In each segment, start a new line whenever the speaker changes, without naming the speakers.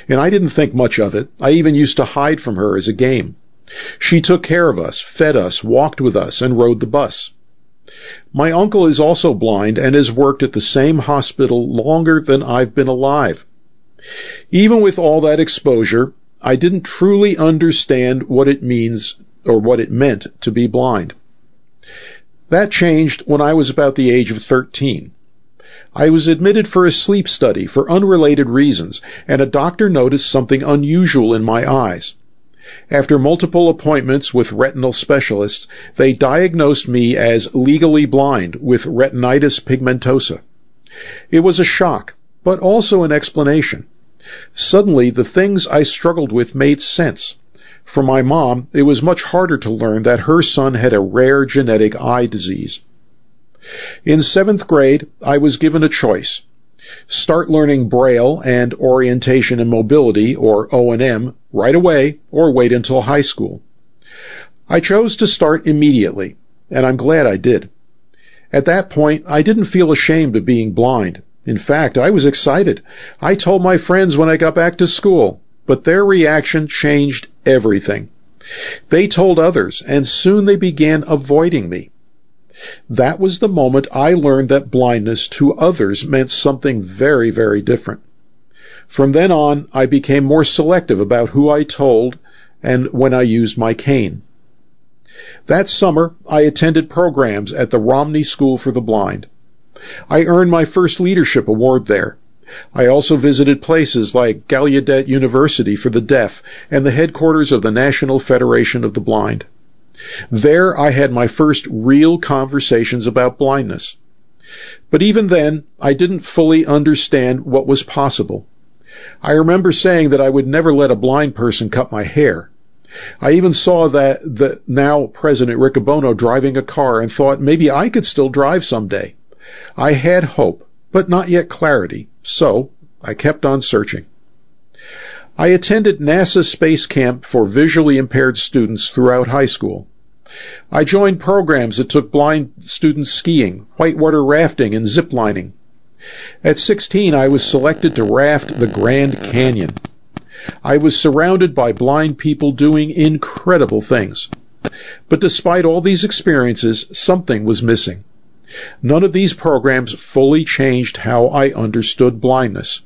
and I didn't think much of it. I even used to hide from her as a game. She took care of us, fed us, walked with us, and rode the bus. My uncle is also blind and has worked at the same hospital longer than I've been alive. Even with all that exposure, I didn't truly understand what it means or what it meant to be blind. That changed when I was about the age of 13. I was admitted for a sleep study for unrelated reasons, and a doctor noticed something unusual in my eyes. After multiple appointments with retinal specialists, they diagnosed me as legally blind with retinitis pigmentosa. It was a shock, but also an explanation. Suddenly, the things I struggled with made sense. For my mom, it was much harder to learn that her son had a rare genetic eye disease. In 7th grade, I was given a choice. Start learning Braille and Orientation and Mobility, or O&M, right away, or wait until high school. I chose to start immediately, and I'm glad I did. At that point, I didn't feel ashamed of being blind. In fact, I was excited. I told my friends when I got back to school, but their reaction changed everything. They told others, and soon they began avoiding me. That was the moment I learned that blindness to others meant something very, very different. From then on, I became more selective about who I told and when I used my cane. That summer, I attended programs at the Romney School for the Blind. I earned my first leadership award there. I also visited places like Gallaudet University for the Deaf and the headquarters of the National Federation of the Blind. There I had my first real conversations about blindness. But even then, I didn't fully understand what was possible. I remember saying that I would never let a blind person cut my hair. I even saw that the now President Riccobono driving a car and thought maybe I could still drive someday. I had hope, but not yet clarity, so I kept on searching. I attended NASA Space Camp for visually impaired students throughout high school. I joined programs that took blind students skiing, whitewater rafting, and ziplining. At 16, I was selected to raft the Grand Canyon. I was surrounded by blind people doing incredible things. But despite all these experiences, something was missing. None of these programs fully changed how I understood blindness.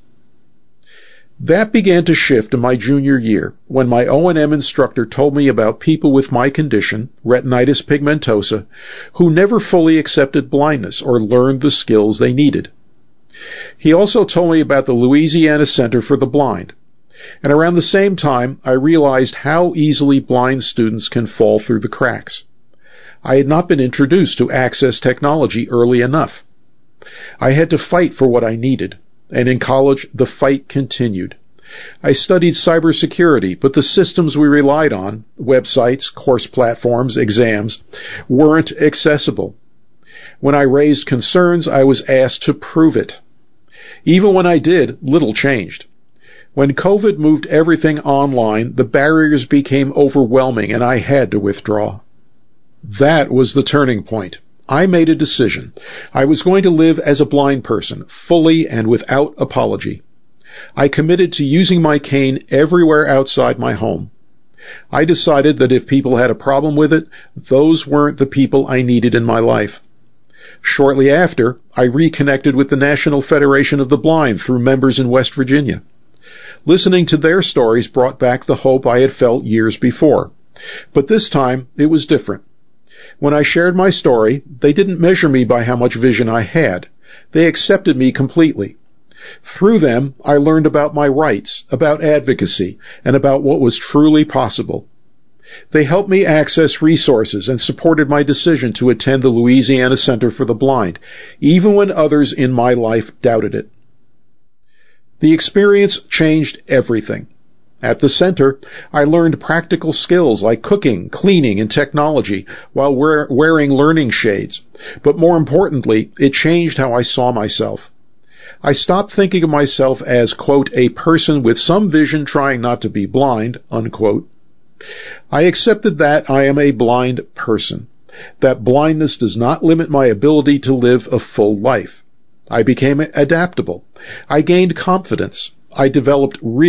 That began to shift in my junior year when my O&M instructor told me about people with my condition, retinitis pigmentosa, who never fully accepted blindness or learned the skills they needed. He also told me about the Louisiana Center for the Blind. And around the same time, I realized how easily blind students can fall through the cracks. I had not been introduced to access technology early enough. I had to fight for what I needed. And in college, the fight continued. I studied cybersecurity, but the systems we relied on, websites, course platforms, exams, weren't accessible. When I raised concerns, I was asked to prove it. Even when I did, little changed. When COVID moved everything online, the barriers became overwhelming and I had to withdraw. That was the turning point. I made a decision. I was going to live as a blind person, fully and without apology. I committed to using my cane everywhere outside my home. I decided that if people had a problem with it, those weren't the people I needed in my life. Shortly after, I reconnected with the National Federation of the Blind through members in West Virginia. Listening to their stories brought back the hope I had felt years before. But this time, it was different. When I shared my story, they didn't measure me by how much vision I had. They accepted me completely. Through them, I learned about my rights, about advocacy, and about what was truly possible. They helped me access resources and supported my decision to attend the Louisiana Center for the Blind, even when others in my life doubted it. The experience changed everything. At the center, I learned practical skills like cooking, cleaning, and technology while wearing learning shades. But more importantly, it changed how I saw myself. I stopped thinking of myself as, quote, a person with some vision trying not to be blind, unquote. I accepted that I am a blind person, that blindness does not limit my ability to live a full life. I became adaptable. I gained confidence. I developed